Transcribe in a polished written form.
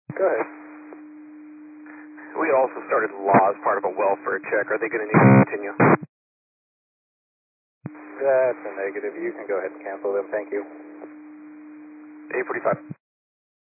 Go ahead. We also started law as part of a welfare check. Are they going to need to continue? That's a negative. You can go ahead and cancel them. Thank you. 845.